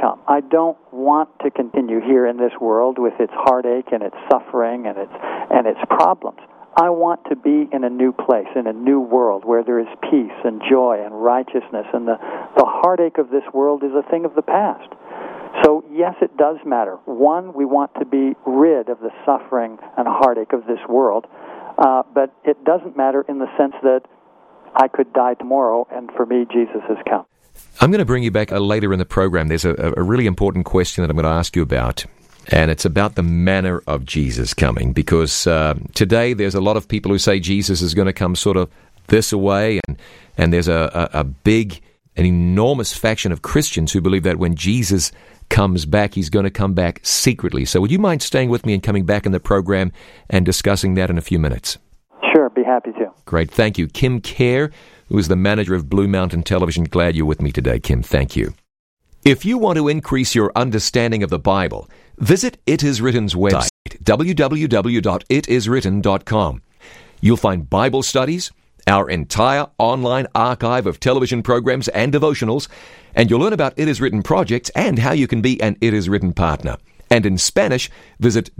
come. I don't want to continue here in this world with its heartache and its suffering and its problems. I want to be in a new place, in a new world where there is peace and joy and righteousness, and the heartache of this world is a thing of the past. So, yes, it does matter. One, we want to be rid of the suffering and heartache of this world, but it doesn't matter in the sense that I could die tomorrow, and for me, Jesus has come. I'm going to bring you back later in the program. There's a really important question that I'm going to ask you about, and it's about the manner of Jesus coming, because today there's a lot of people who say Jesus is going to come sort of this way, and there's an enormous faction of Christians who believe that when Jesus comes back, he's going to come back secretly. So would you mind staying with me and coming back in the program and discussing that in a few minutes? Sure, be happy to. Great, thank you. Kim Kerr, who is the manager of Blue Mountain Television. Glad you're with me today, Kim. Thank you. If you want to increase your understanding of the Bible, visit It Is Written's website, www.itiswritten.com. You'll find Bible studies, our entire online archive of television programs and devotionals, and you'll learn about It Is Written projects and how you can be an It Is Written partner. And in Spanish, visit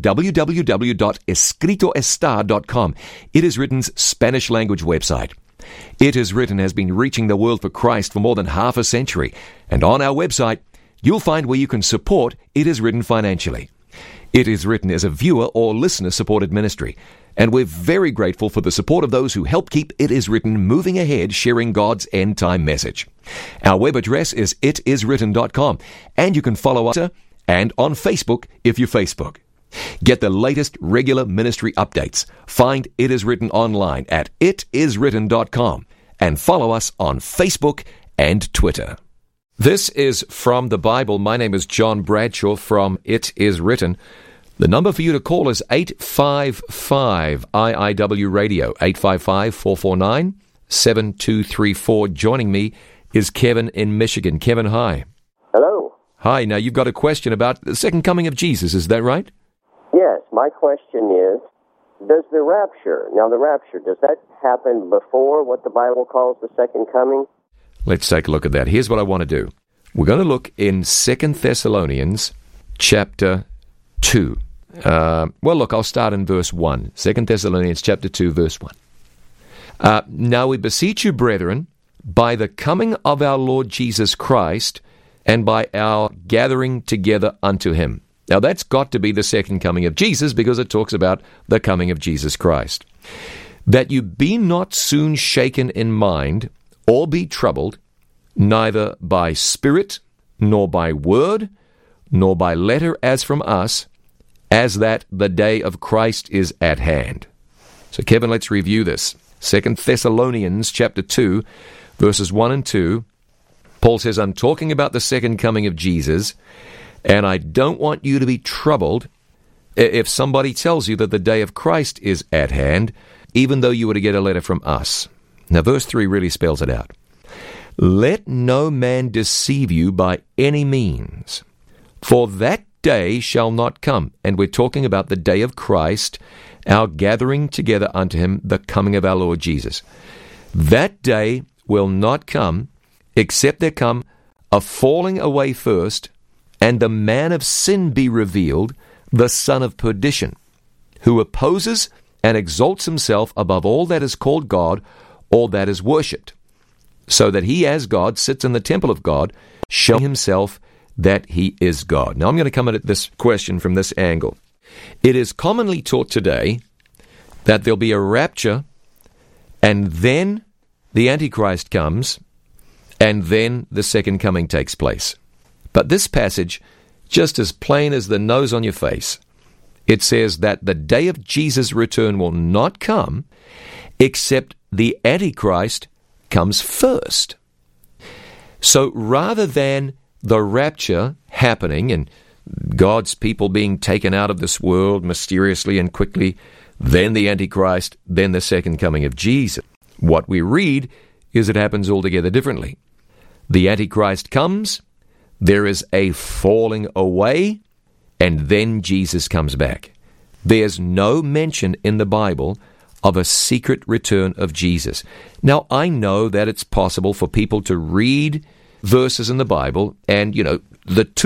www.escritoestar.com, It Is Written's Spanish language website. It Is Written has been reaching the world for Christ for more than half a century, and on our website, you'll find where you can support It Is Written financially. It Is Written is a viewer or listener-supported ministry, and we're very grateful for the support of those who help keep It Is Written moving ahead, sharing God's end-time message. Our web address is itiswritten.com, and you can follow us and on Facebook if you Facebook. Get the latest regular ministry updates. Find It Is Written online at itiswritten.com and follow us on Facebook and Twitter. This is From the Bible. My name is John Bradshaw from It Is Written. The number for you to call is 855-IIW Radio, 855-449-7234. Joining me is Kevin in Michigan. Kevin, hi. Hello. Hi. Now, you've got a question about the second coming of Jesus. Is that right? Yes. My question is, does the rapture, does that happen before what the Bible calls the second coming? Let's take a look at that. Here's what I want to do. We're going to look in 2 Thessalonians chapter 2. I'll start in verse 1. 2 Thessalonians chapter 2, verse 1. Now we beseech you, brethren, by the coming of our Lord Jesus Christ, and by our gathering together unto him. Now that's got to be the second coming of Jesus, because it talks about the coming of Jesus Christ. That you be not soon shaken in mind, or be troubled, neither by spirit, nor by word, nor by letter as from us, as that the day of Christ is at hand. So, Kevin, let's review this. 2 Thessalonians chapter 2, verses 1 and 2. Paul says, I'm talking about the second coming of Jesus, and I don't want you to be troubled if somebody tells you that the day of Christ is at hand, even though you were to get a letter from us. Now, verse 3 really spells it out. Let no man deceive you by any means, for that day shall not come. And we're talking about the day of Christ, our gathering together unto him, the coming of our Lord Jesus. That day will not come, except there come a falling away first, and the man of sin be revealed, the son of perdition, who opposes and exalts himself above all that is called God, or that is worshipped, so that he as God sits in the temple of God, showing himself that he is God. Now I'm going to come at this question from this angle. It is commonly taught today that there'll be a rapture, and then the Antichrist comes, and then the second coming takes place. But this passage, just as plain as the nose on your face, it says that the day of Jesus' return will not come except the Antichrist comes first. So rather than the rapture happening and God's people being taken out of this world mysteriously and quickly, then the Antichrist, then the second coming of Jesus, what we read is it happens altogether differently. The Antichrist comes, there is a falling away, and then Jesus comes back. There's no mention in the Bible of a secret return of Jesus. Now, I know that it's possible for people to read verses in the Bible and, the two